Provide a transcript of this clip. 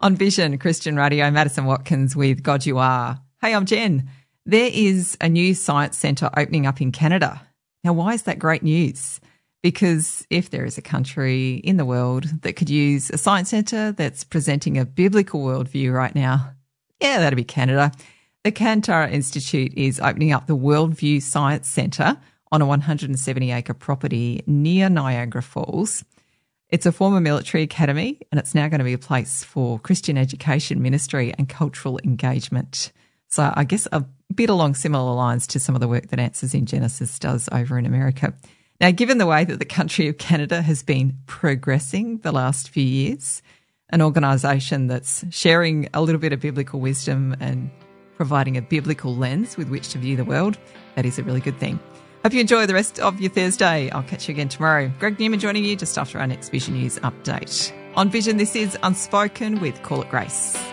On Vision Christian Radio, Madison Watkins with God You Are. Hey, I'm Jen. There is a new science centre opening up in Canada. Now, why is that great news? Because if there is a country in the world that could use a science centre that's presenting a biblical worldview right now, yeah, that'd be Canada. The Kantara Institute is opening up the Worldview Science Centre on a 170-acre property near Niagara Falls. It's a former military academy, and it's now going to be a place for Christian education, ministry and cultural engagement. So I guess a bit along similar lines to some of the work that Answers in Genesis does over in America. Now, given the way that the country of Canada has been progressing the last few years, an organisation that's sharing a little bit of biblical wisdom and providing a biblical lens with which to view the world, that is a really good thing. Hope you enjoy the rest of your Thursday. I'll catch you again tomorrow. Greg Newman joining you just after our next Vision News update. On Vision, this is Unspoken with Call It Grace.